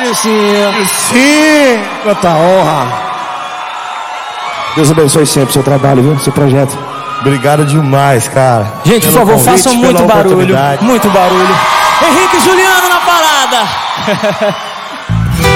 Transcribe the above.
Sim, quanta honra. Deus abençoe sempre o seu trabalho, viu? Seu projeto. Obrigado demais, cara. Gente, por favor, façam muito barulho. Muito barulho. Henrique e Juliano na parada.